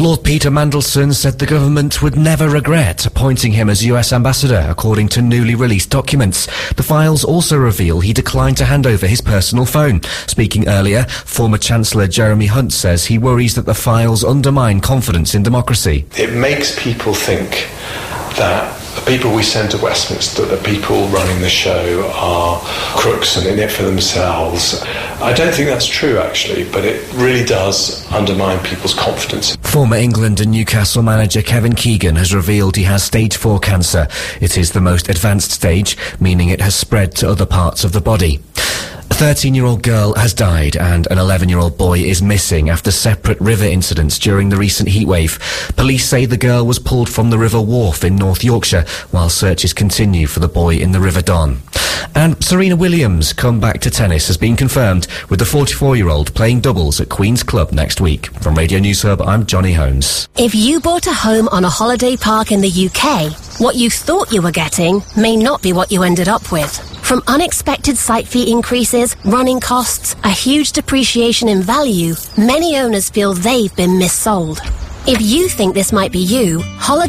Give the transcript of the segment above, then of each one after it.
Lord Peter Mandelson said the government would never regret appointing him as US ambassador, according to newly released documents. The files also reveal he declined to hand over his personal phone. Speaking earlier, former Chancellor Jeremy Hunt says he worries that the files undermine confidence in democracy. It makes people think that the people we send to Westminster, the people running the show, are crooks and in it for themselves. I don't think that's true, actually, but it really does undermine people's confidence. Former England and Newcastle manager Kevin Keegan has revealed he has stage 4 cancer. It is the most advanced stage, meaning it has spread to other parts of the body. A 13-year-old girl has died and an 11-year-old boy is missing after separate river incidents during the recent heatwave. Police say the girl was pulled from the River Wharfe in North Yorkshire, while searches continue for the boy in the River Don. And Serena Williams' comeback to tennis has been confirmed, with the 44-year-old playing doubles at Queen's Club next week. From Radio News Hub, I'm Johnny Holmes. If you bought a home on a holiday park in the UK, what you thought you were getting may not be what you ended up with. From unexpected site fee increases, running costs, a huge depreciation in value, many owners feel they've been missold. If you think this might be you,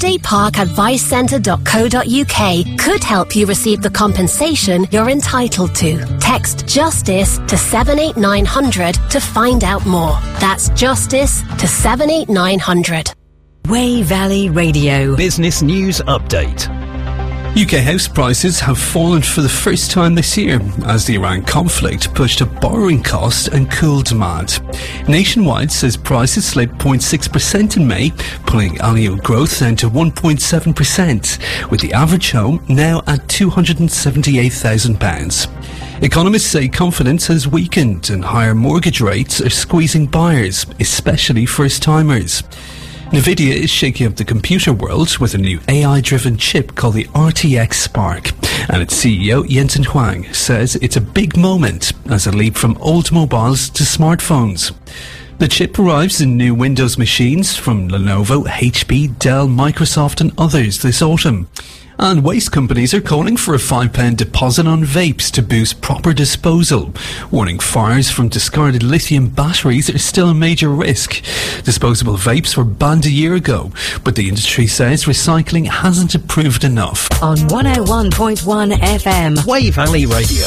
holidayparkadvicecentre.co.uk could help you receive the compensation you're entitled to. Text JUSTICE to 78900 to find out more. That's JUSTICE to 78900. Wey Valley Radio Business News Update. UK house prices have fallen for the first time this year as the Iran conflict pushed up borrowing costs and cooled demand. Nationwide says prices slipped 0.6% in May, pulling annual growth down to 1.7%, with the average home now at £278,000. Economists say confidence has weakened and higher mortgage rates are squeezing buyers, especially first-timers. Nvidia is shaking up the computer world with a new AI-driven chip called the RTX Spark, and its CEO Jensen Huang says it's a big moment as a leap from old mobiles to smartphones. The chip arrives in new Windows machines from Lenovo, HP, Dell, Microsoft and others this autumn. And waste companies are calling for a £5 deposit on vapes to boost proper disposal, warning fires from discarded lithium batteries are still a major risk. Disposable vapes were banned a year ago, but the industry says recycling hasn't improved enough. on 101.1 FM. Wey Valley Radio.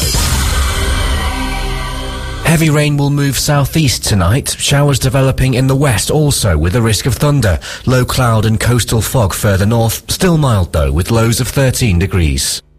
Heavy rain will move southeast tonight. Showers developing in the west also, with a risk of thunder. Low cloud and coastal fog further north. Still mild though, with lows of 13 degrees.